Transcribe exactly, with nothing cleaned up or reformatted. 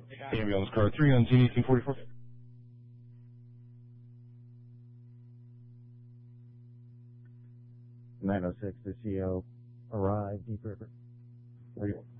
Ambulance car three on scene eighteen forty-four. nine oh six to C O arrived, Deep River. Where you